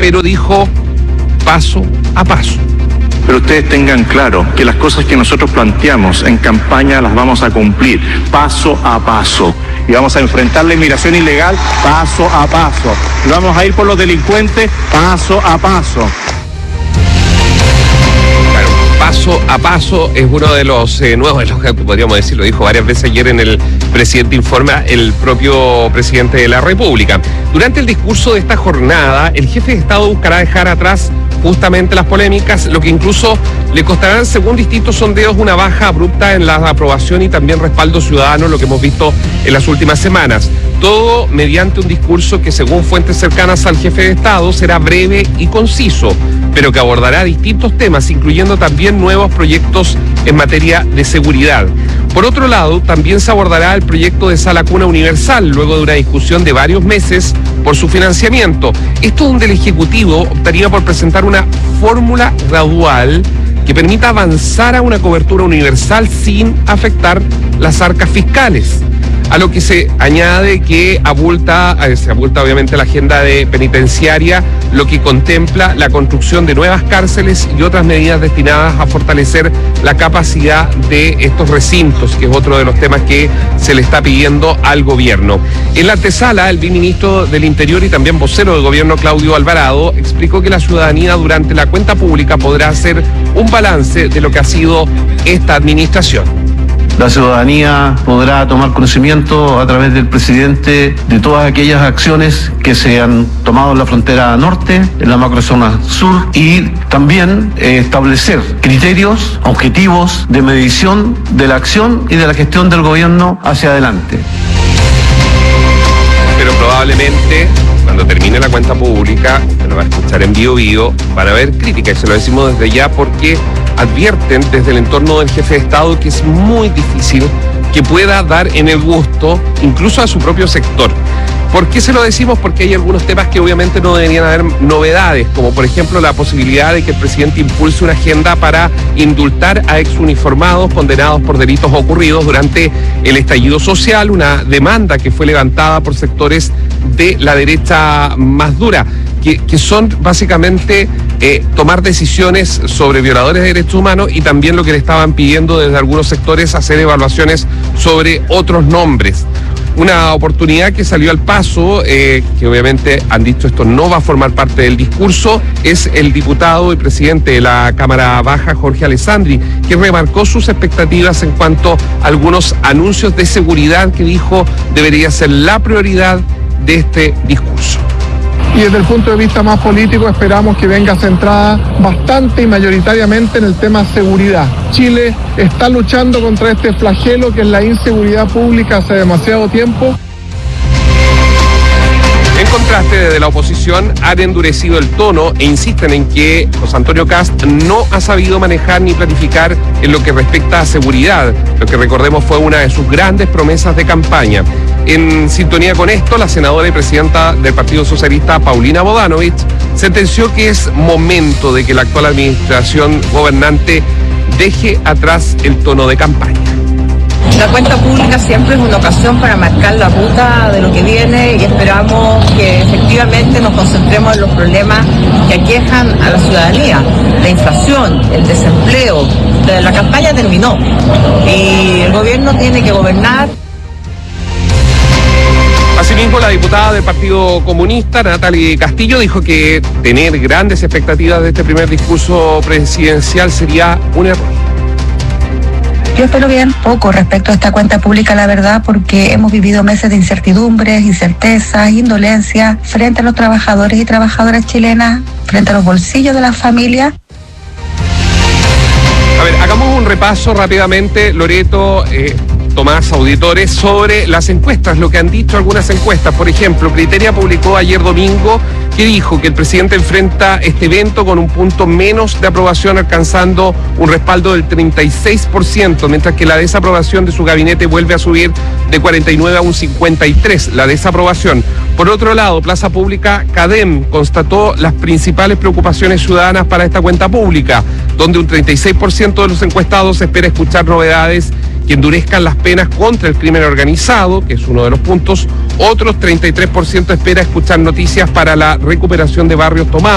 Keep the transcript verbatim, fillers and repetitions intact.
pero dijo paso a paso. Pero ustedes tengan claro que las cosas que nosotros planteamos en campaña las vamos a cumplir paso a paso. Y vamos a enfrentar la inmigración ilegal paso a paso. Y vamos a ir por los delincuentes paso a paso. Claro, paso a paso es uno de los eh, nuevos elogios que podríamos decir, lo dijo varias veces ayer en el Presidente Informa, el propio presidente de la República. Durante el discurso de esta jornada, el jefe de Estado buscará dejar atrás justamente las polémicas, lo que incluso le costarán, según distintos sondeos, una baja abrupta en la aprobación y también respaldo ciudadano, lo que hemos visto en las últimas semanas. Todo mediante un discurso que, según fuentes cercanas al jefe de Estado, será breve y conciso, pero que abordará distintos temas, incluyendo también nuevos proyectos en materia de seguridad. Por otro lado, también se abordará el proyecto de Sala Cuna Universal, luego de una discusión de varios meses por su financiamiento. Esto donde el Ejecutivo optaría por presentar una fórmula gradual que permita avanzar a una cobertura universal sin afectar las arcas fiscales. A lo que se añade que abulta, se abulta obviamente la agenda de penitenciaria, lo que contempla la construcción de nuevas cárceles y otras medidas destinadas a fortalecer la capacidad de estos recintos, que es otro de los temas que se le está pidiendo al gobierno. En la antesala, el viceministro del Interior y también vocero del gobierno, Claudio Alvarado, explicó que la ciudadanía durante la cuenta pública podrá hacer un balance de lo que ha sido esta administración. La ciudadanía podrá tomar conocimiento a través del presidente de todas aquellas acciones que se han tomado en la frontera norte, en la macrozona sur, y también eh, establecer criterios objetivos de medición de la acción y de la gestión del gobierno hacia adelante. Pero probablemente, cuando termine la cuenta pública, se lo va a escuchar en Bio Bio, van a haber críticas, y se lo decimos desde ya porque advierten desde el entorno del jefe de Estado que es muy difícil que pueda dar en el gusto incluso a su propio sector. ¿Por qué se lo decimos? Porque hay algunos temas que obviamente no deberían haber novedades, como por ejemplo la posibilidad de que el presidente impulse una agenda para indultar a exuniformados condenados por delitos ocurridos durante el estallido social, una demanda que fue levantada por sectores de la derecha más dura, que, que son básicamente eh, tomar decisiones sobre violadores de derechos humanos, y también lo que le estaban pidiendo desde algunos sectores, hacer evaluaciones sobre otros nombres. Una oportunidad que salió al paso, eh, que obviamente han dicho esto no va a formar parte del discurso, es el diputado y presidente de la Cámara Baja, Jorge Alessandri, que remarcó sus expectativas en cuanto a algunos anuncios de seguridad que dijo debería ser la prioridad de este discurso. Y desde el punto de vista más político esperamos que venga centrada bastante y mayoritariamente en el tema seguridad. Chile está luchando contra este flagelo que es la inseguridad pública hace demasiado tiempo. En contraste, desde la oposición han endurecido el tono e insisten en que José Antonio Kast no ha sabido manejar ni planificar en lo que respecta a seguridad, lo que recordemos fue una de sus grandes promesas de campaña. En sintonía con esto, la senadora y presidenta del Partido Socialista, Paulina Bodanovich, sentenció que es momento de que la actual administración gobernante deje atrás el tono de campaña. La cuenta pública siempre es una ocasión para marcar la ruta de lo que viene, y esperamos que efectivamente nos concentremos en los problemas que aquejan a la ciudadanía. La inflación, el desempleo. La campaña terminó y el gobierno tiene que gobernar. Asimismo, la diputada del Partido Comunista, Natalie Castillo, dijo que tener grandes expectativas de este primer discurso presidencial sería un error. Yo espero bien poco respecto a esta cuenta pública, la verdad, porque hemos vivido meses de incertidumbres, incertezas, indolencia frente a los trabajadores y trabajadoras chilenas, frente a los bolsillos de las familias. A ver, hagamos un repaso rápidamente, Loreto, eh, Tomás, auditores, sobre las encuestas, lo que han dicho algunas encuestas. Por ejemplo, Criteria publicó ayer domingo que dijo que el presidente enfrenta este evento con un punto menos de aprobación, alcanzando un respaldo del treinta y seis por ciento, mientras que la desaprobación de su gabinete vuelve a subir de cuarenta y nueve a un cincuenta y tres, la desaprobación. Por otro lado, Plaza Pública Cadem constató las principales preocupaciones ciudadanas para esta cuenta pública, donde un treinta y seis por ciento de los encuestados espera escuchar novedades que endurezcan las penas contra el crimen organizado, que es uno de los puntos. Otros treinta y tres por ciento espera escuchar noticias para la recuperación de barrios tomados.